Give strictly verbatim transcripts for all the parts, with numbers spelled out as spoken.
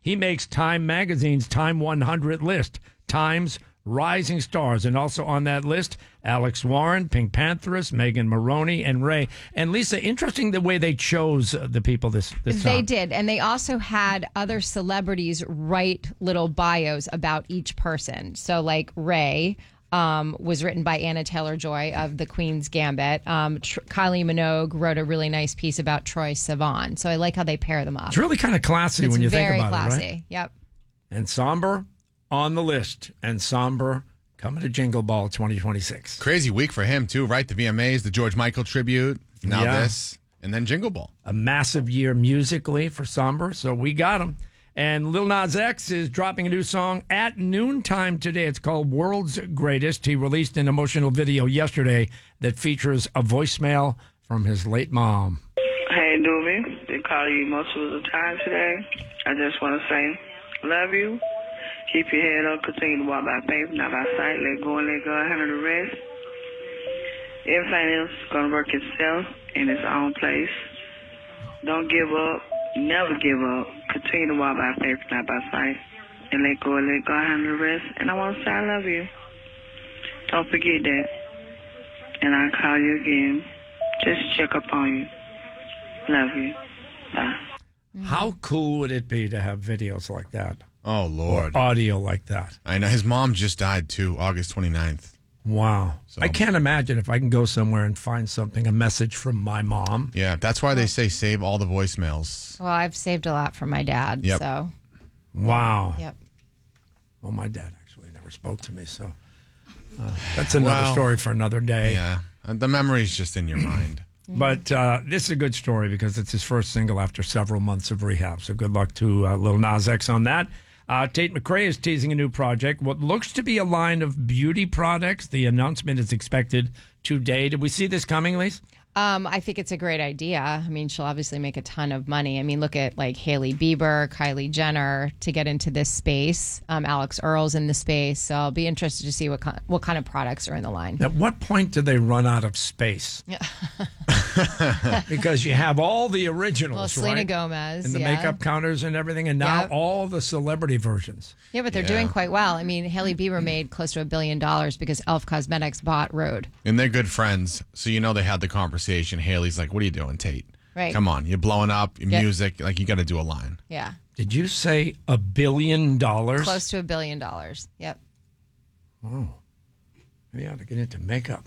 He makes Time Magazine's Time one hundred list. Time's rising stars. And also on that list, Alex Warren, Pink Pantheress, Megan Maroney, and Ray. And Lisa, interesting the way they chose the people this, this time. They did. And they also had other celebrities write little bios about each person. So like Ray um, was written by Anna Taylor-Joy of The Queen's Gambit. Um, Tr- Kylie Minogue wrote a really nice piece about Troye Sivan. So I like how they pair them up. It's really kind of classy it's when you think about classy. it, right? Yep. And somber on the list. And somber coming to Jingle Ball twenty twenty-six. Crazy week for him, too, right? The V M As, the George Michael tribute, now Yeah. this, and then Jingle Ball. A massive year musically for somber, so we got him. And Lil Nas X is dropping a new song at noontime today. It's called World's Greatest. He released an emotional video yesterday that features a voicemail from his late mom. Hey, Doobie. They call you most of the time today. I just want to say, love you. Keep your head up. Continue to walk by faith, not by sight. Let go and let God handle the rest. Everything else is going to work itself in its own place. Don't give up. Never give up. Continue to walk by faith, not by sight. And let go and let God handle the rest. And I want to say I love you. Don't forget that. And I'll call you again. Just check up on you. Love you. Bye. How cool would it be to have videos like that? Oh, Lord. Or audio like that. I know. His mom just died, too, August twenty-ninth. Wow. So- I can't imagine if I can go somewhere and find something, a message from my mom. Yeah, that's why they say save all the voicemails. Well, I've saved a lot from my dad. Yep. So, Wow. yep. Well, my dad actually never spoke to me, so uh, that's another Well, story for another day. Yeah, and the memory's just in your mind. But uh, this is a good story because it's his first single after several months of rehab. So good luck to uh, Lil Nas X on that. Uh, Tate McRae is teasing a new project, what looks to be a line of beauty products. The announcement is expected today. Did we see this coming, Lise? Um, I think it's a great idea. I mean, she'll obviously make a ton of money. I mean, look at like Hailey Bieber, Kylie Jenner to get into this space. Um, Alex Earl's in the space. So I'll be interested to see what kind, what kind of products are in the line. At what point do they run out of space? Because you have all the originals, Well, Selena right? Gomez. And the yeah. makeup counters and everything, and now Yep. all the celebrity versions. Yeah, but they're Yeah. doing quite well. I mean, Hailey Bieber made close to a billion dollars because Elf Cosmetics bought Rhode. And they're good friends, so you know they had the conversation. Haley's like, what are you doing, Tate? Right. Come on, you're blowing up, your Yeah. music, like you got to do a line. Yeah. Did you say a billion dollars? Close to a billion dollars. Yep. Oh, maybe I ought to get into makeup.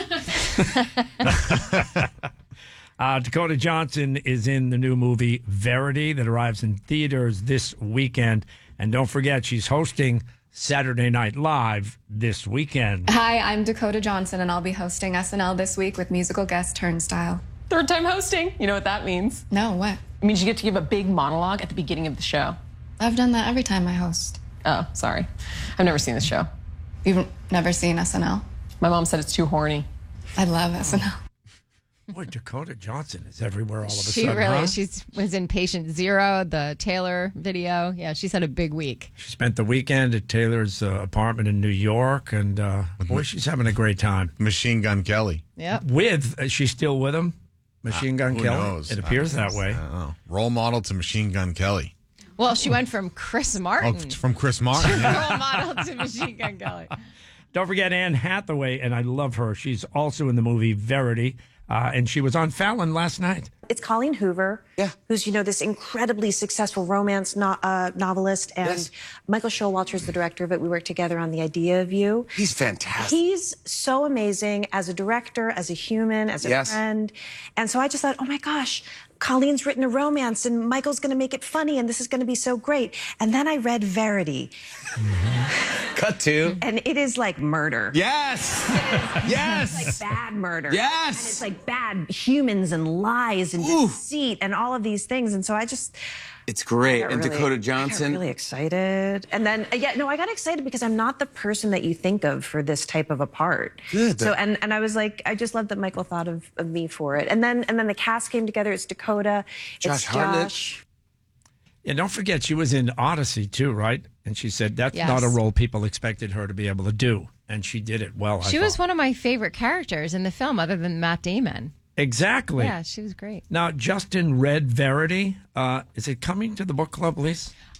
uh, Dakota Johnson is in the new movie Verity that arrives in theaters this weekend. And don't forget, she's hosting Saturday Night Live this weekend. Hi, I'm Dakota Johnson, and I'll be hosting S N L this week with musical guest Turnstile. Third time hosting. You know what that means? No, what? It means you get to give a big monologue at the beginning of the show. I've done that every time I host. Oh, sorry. I've never seen this show. You've never seen S N L? My mom said it's too horny. I love S N L. Boy, Dakota Johnson is everywhere all of a She sudden. really, huh? she was in Patient Zero, the Taylor video. Yeah, she's had a big week. She spent the weekend at Taylor's uh, apartment in New York, and uh, boy, she's having a great time. Machine Gun Kelly. Yep. With, is she still with him? Machine Gun Who Kelly? knows? It appears I- that way. I don't know. Role model to Machine Gun Kelly. Well, she went from Chris Oh, Martin, f- from Chris Martin. yeah. role model, to Machine Gun Kelly. Don't forget Anne Hathaway, and I love her. She's also in the movie Verity, uh, and she was on Fallon last night. It's Colleen Hoover, Yeah. who's, you know, this incredibly successful romance no- uh, novelist, and Yes. Michael Showalter's the director of it. We worked together on The Idea of You. He's fantastic. He's so amazing as a director, as a human, as a Yes. friend. And so I just thought, oh my gosh, Colleen's written a romance and Michael's going to make it funny and this is going to be so great. And then I read Verity, Cut to. and it is like murder. Yes. Yes. Like bad murder. Yes. And it's like bad humans and lies and Ooh. deceit and all of these things. And so I just... It's great. I got And really- Dakota I got Johnson. really excited. And then, uh, yeah, no, I got excited because I'm not the person that you think of for this type of a part. Good. So, and, and I was like, I just love that Michael thought of, of me for it. And then, and then the cast came together. It's Dakota. Josh it's Hartnett. Josh. Yeah, don't forget, she was in Odyssey too, right? And she said that's Yes. not a role people expected her to be able to do. And she did it well, I She was thought. one of my favorite characters in the film, other than Matt Damon. Exactly. Yeah, she was great. Now, Justin read Verity. Uh, is it coming to the book club, Lise?